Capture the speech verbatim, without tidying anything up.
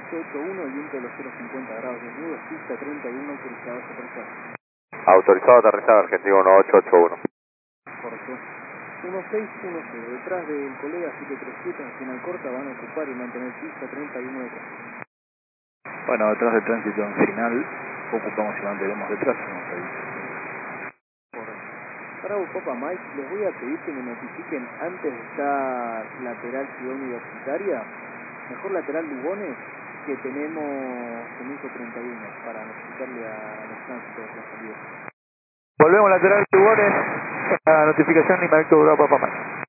ocho ocho uno, el viento de los cero cincuenta grados desnudos, pista treinta y uno, autorizado a aterrizar. Autorizado a aterrizar, Argentina uno ocho ocho uno. Correcto. uno seis uno cero, detrás del colega siete tres siete, nacional corta, van a ocupar y mantener pista treinta y uno detrás. Bueno, detrás del tránsito en final, ocupamos y mantenemos detrás, vamos a ir. Bravo Papa Mike, les voy a pedir que me notifiquen antes de estar lateral Ciudad Universitaria, mejor lateral Lugones, que tenemos comienzo treinta y uno para notificarle a los tránsitos de la salida. Volvemos lateral Lugones, la notificación y Marco Bravo Papa Mike.